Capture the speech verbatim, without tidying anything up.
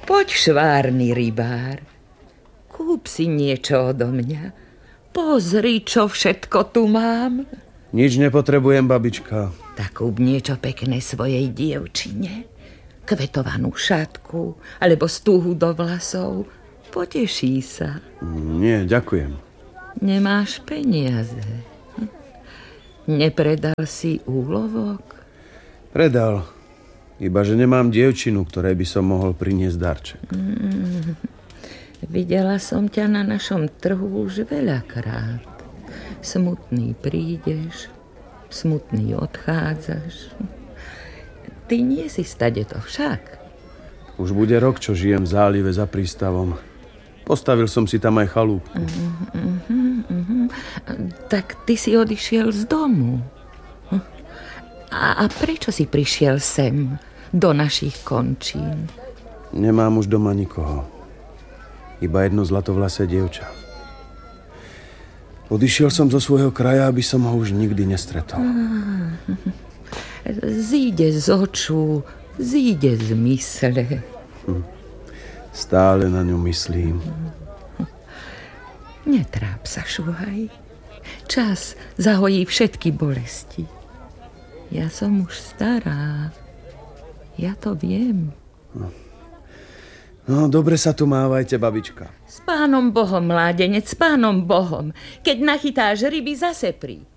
Poď, švárny rybár, kúp si niečo odo mňa. Pozri, čo všetko tu mám. Nič nepotrebujem, babička. Tak kúp niečo pekné svojej dievčine. Kvetovanú šatku, alebo stúhu do vlasov. Poteší sa. Nie, ďakujem. Nemáš peniaze. Nepredal si úlovok? Predal. Ibaže nemám dievčinu, ktorej by som mohol priniesť darček. Mm, videla som ťa na našom trhu už veľakrát. Smutný prídeš, smutný odchádzaš. Ty nie si stade to však. Už bude rok, čo žijem v zálive za prístavom. Postavil som si tam aj chalúbku. Uh-huh, uh-huh. Tak ty si odišiel z domu. A, a prečo si prišiel sem, do našich končín? Nemám už doma nikoho. Iba jedno zlatovlasé dievča. Odišiel som zo svojho kraja, aby som ho už nikdy nestretol. Zíde z očú, zíde z mysle. Hm. Stále na ňu myslím. Netráp sa, šuhaj. Čas zahojí všetky bolesti. Ja som už stará. Ja to viem. No, no dobre sa tu mávajte, babička. S pánom Bohom, mládenec, s pánom Bohom. Keď nachytáš ryby, zase prí.